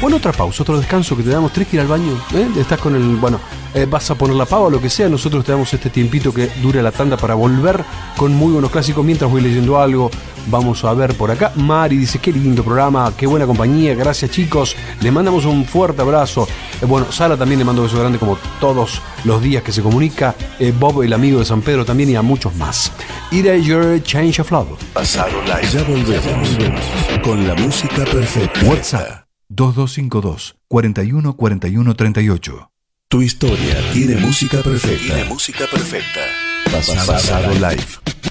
Bueno, otra pausa, otro descanso que te damos. ¿Tenés que ir al baño? Estás con el... Bueno, vas a poner la pava o lo que sea. Nosotros te damos este tiempito que dure la tanda para volver con muy buenos clásicos. Mientras voy leyendo algo, vamos a ver por acá. Mari dice, qué lindo programa, qué buena compañía. Gracias, chicos. Le mandamos un fuerte abrazo. Bueno, Sara también le mando un beso grande como todos los días que se comunica. Bob, el amigo de San Pedro también, y a muchos más. Your Change of Love. Pasado Live. Ya volvemos con la música perfecta. WhatsApp 2252 41 41 38. Tu historia tiene música perfecta. Pasado Live.